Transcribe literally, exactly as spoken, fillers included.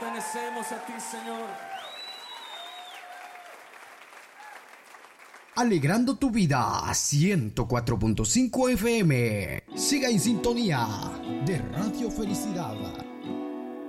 pertenecemos a ti, Señor. Alegrando tu vida, ciento cuatro punto cinco F M. Siga en sintonía de Radio Felicidad.